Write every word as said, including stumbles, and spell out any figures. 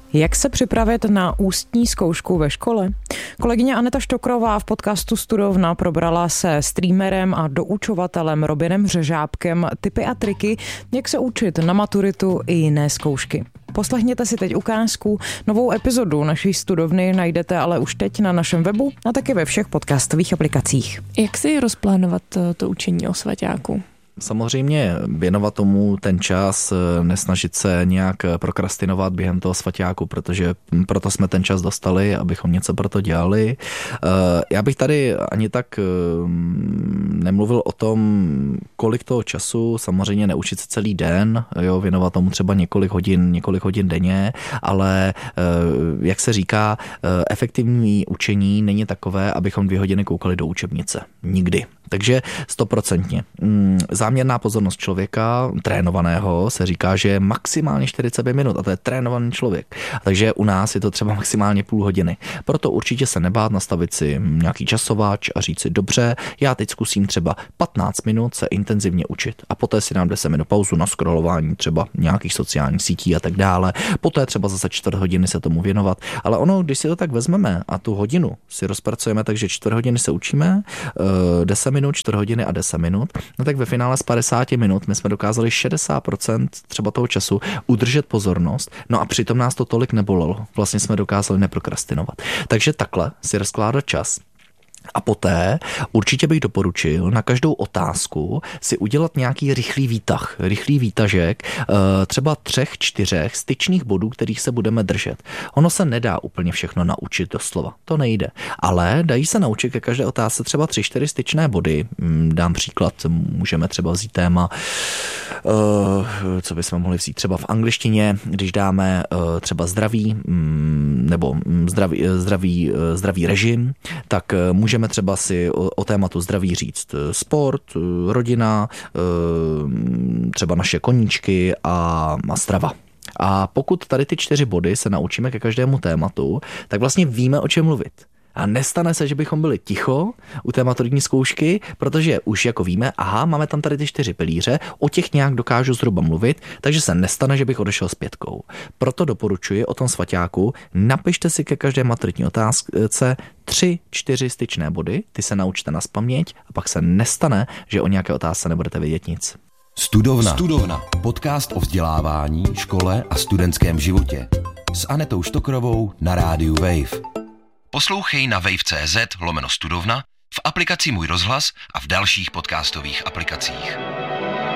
Jak se připravit na ústní zkoušku ve škole? Kolegyně Aneta Štokrová v podcastu Studovna probrala se streamerem a doučovatelem Robinem Řežábkem tipy a triky, jak se učit na maturitu i jiné zkoušky. Poslechněte si teď ukázku. Novou epizodu naší Studovny najdete ale už teď na našem webu a taky ve všech podcastových aplikacích. Jak si rozplánovat to učení o svaťáku? Samozřejmě věnovat tomu ten čas, nesnažit se nějak prokrastinovat během toho svaťáku, protože proto jsme ten čas dostali, abychom něco pro to dělali. Já bych tady ani tak nemluvil o tom, kolik toho času, samozřejmě neučit se celý den, jo, věnovat tomu třeba několik hodin, několik hodin denně, ale jak se říká, efektivní učení není takové, abychom dvě hodiny koukali do učebnice. Nikdy. Takže stoprocentně. Záměrná pozornost člověka, trénovaného, se říká, že je maximálně čtyřicet pět minut a to je trénovaný člověk. Takže u nás je to třeba maximálně půl hodiny. Proto určitě se nebát nastavit si nějaký časováč a říct si, dobře, já teď zkusím třeba patnáct minut se intenzivně učit a poté si dám deset minut pauzu na scrollování třeba nějakých sociálních sítí a tak dále. Poté třeba zase čtvrt hodiny se tomu věnovat. Ale ono, když si to tak vezmeme a tu hodinu si rozpracujeme, takže čtvrt hodiny se učíme, deset minut, čtyři hodiny a deset minut, no tak ve finále z padesát minut my jsme dokázali šedesát procent třeba toho času udržet pozornost, no a přitom nás to tolik nebolelo. Vlastně jsme dokázali neprokrastinovat. Takže takhle si rozkládat čas. A poté určitě bych doporučil na každou otázku si udělat nějaký rychlý výtah, rychlý výtažek, třeba třech, čtyřech styčných bodů, kterých se budeme držet. Ono se nedá úplně všechno naučit doslova, to nejde, ale dají se naučit ke každé otázce třeba tři, čtyři styčné body. Dám příklad, můžeme třeba vzít téma, co bychom mohli vzít třeba v angličtině, když dáme třeba zdraví nebo zdravý, zdravý, zdravý režim, tak můžeme Můžeme třeba si o, o tématu zdraví říct sport, rodina, třeba naše koníčky a, a strava. A pokud tady ty čtyři body se naučíme ke každému tématu, tak vlastně víme, o čem mluvit. A nestane se, že bychom byli ticho u té maturitní zkoušky, protože už jako víme, aha, máme tam tady ty čtyři pilíře, o těch nějak dokážu zhruba mluvit, takže se nestane, že bych odešel s pětkou. Proto doporučuji o tom svaťáku, napište si ke každé maturitní otázce tři, čtyři styčné body, ty se naučte nazpaměť a pak se nestane, že o nějaké otázce nebudete vědět nic. Studovna. Studovna. Podcast o vzdělávání, škole a studentském životě. S Anetou Štokrovou na rádiu Wave. Poslouchej na wave tečka cé zet lomeno studovna, v aplikaci Můj rozhlas a v dalších podcastových aplikacích.